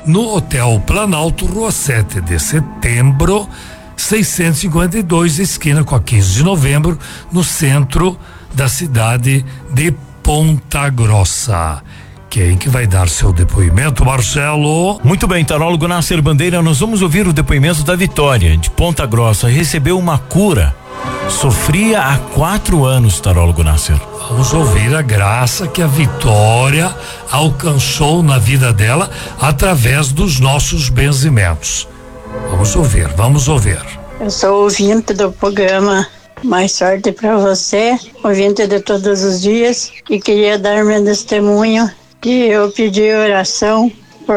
no Hotel Planalto, Rua 7 de Setembro, 652, esquina com a 15 de novembro, no centro da cidade de Ponta Grossa. Quem que vai dar seu depoimento, Marcelo? Muito bem, tarólogo Nasser Bandeira, nós vamos ouvir o depoimento da Vitória, de Ponta Grossa. Recebeu uma cura, sofria há 4 anos, tarólogo Nasser. Vamos ouvir a graça que a Vitória alcançou na vida dela através dos nossos benzimentos. Vamos ouvir. Eu sou ouvinte do programa Mais Sorte para Você, ouvinte de todos os dias, e queria dar meu testemunho que eu pedi oração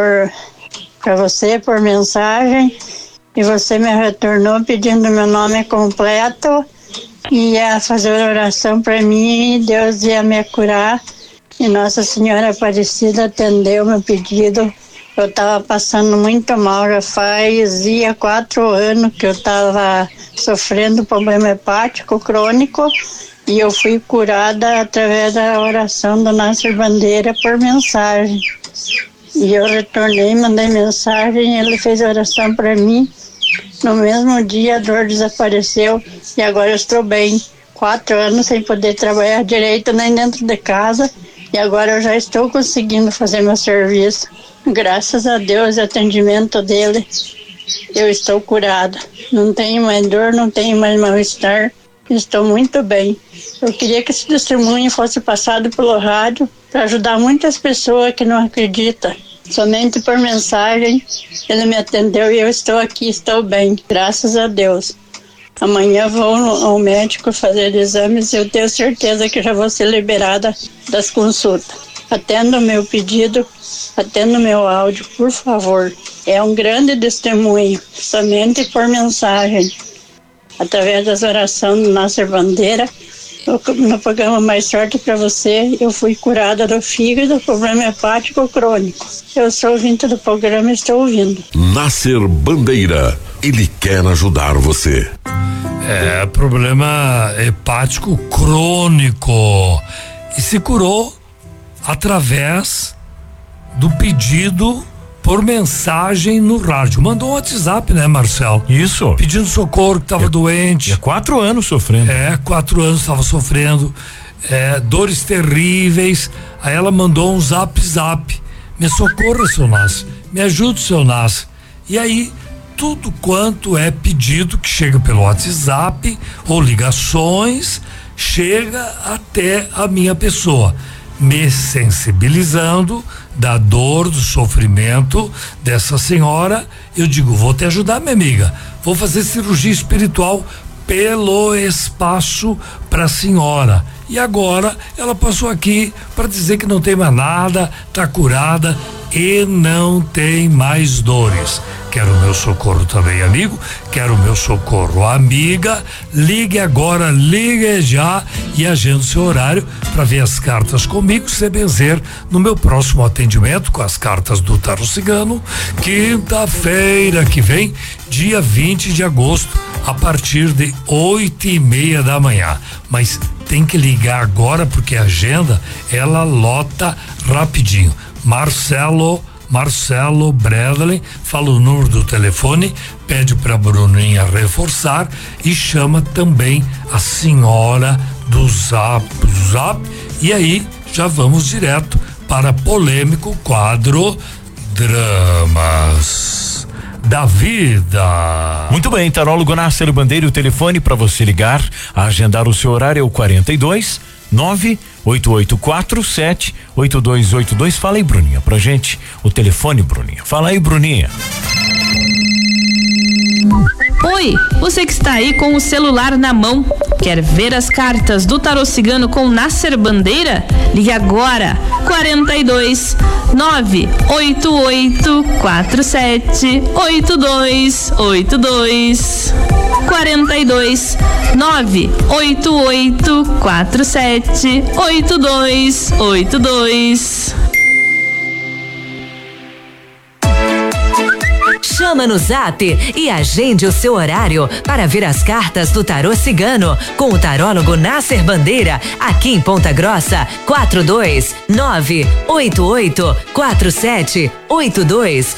para você por mensagem, e você me retornou pedindo meu nome completo, e ia fazer oração para mim, Deus ia me curar, e Nossa Senhora Aparecida atendeu meu pedido. Eu estava passando muito mal, já fazia 4 anos que eu estava sofrendo problema hepático crônico, e eu fui curada através da oração do Nasser Bandeira por mensagem. E eu retornei, mandei mensagem, ele fez oração para mim. No mesmo dia a dor desapareceu e agora eu estou bem. 4 anos sem poder trabalhar direito nem dentro de casa, e agora eu já estou conseguindo fazer meu serviço. Graças a Deus e atendimento dele, eu estou curada. Não tenho mais dor, não tenho mais mal-estar. Estou muito bem. Eu queria que esse testemunho fosse passado pelo rádio para ajudar muitas pessoas que não acreditam. Somente por mensagem ele me atendeu e eu estou aqui, estou bem. Graças a Deus. Amanhã vou ao médico fazer exames e eu tenho certeza que já vou ser liberada das consultas. Atenda o meu pedido, atenda o meu áudio, por favor. É um grande testemunho, somente por mensagem. Através das orações do Nasser Bandeira, no programa Mais Sorte para Você, eu fui curada do fígado, problema hepático crônico. Eu sou ouvinte do programa e estou ouvindo. Nasser Bandeira, ele quer ajudar você. É problema hepático crônico e se curou através do pedido por mensagem no rádio. Mandou um WhatsApp, né, Marcelo? Isso. Pedindo socorro, que estava doente. 4 anos sofrendo. 4 anos estava sofrendo, dores terríveis. Aí ela mandou um zap. Me socorra, seu Nasser. Me ajude, seu Nasser. E aí, tudo quanto é pedido que chega pelo WhatsApp ou ligações, chega até a minha pessoa, me sensibilizando da dor, do sofrimento dessa senhora. Eu digo, vou te ajudar, minha amiga, vou fazer cirurgia espiritual pelo espaço para a senhora. E agora ela passou aqui para dizer que não tem mais nada, tá curada e não tem mais dores. Quero o meu socorro também, amigo. Quero o meu socorro, amiga. Ligue agora, ligue já e agende seu horário para ver as cartas comigo, se benzer no meu próximo atendimento com as cartas do Tarô Cigano, quinta-feira que vem, dia 20 de agosto, a partir de 8:30 da manhã. Mas tem que ligar agora porque a agenda ela lota rapidinho. Marcelo Bradley, fala o número do telefone, pede para Bruninha reforçar e chama também a senhora do Zap. E aí já vamos direto para polêmico quadro Dramas da Vida. Muito bem, tarólogo Nasser Bandeira, o telefone para você ligar, agendar o seu horário é o 42 98847-8282. Fala aí, Bruninha, pra gente o telefone, Bruninha. Fala aí, Bruninha. Oi, você que está aí com o celular na mão, quer ver as cartas do Tarô Cigano com Nasser Bandeira? Ligue agora, 42 98847-8282. 42 98847-8282. Chama no Zap e agende o seu horário para ver as cartas do Tarô Cigano com o tarólogo Nasser Bandeira, aqui em Ponta Grossa, 42 98847-8282.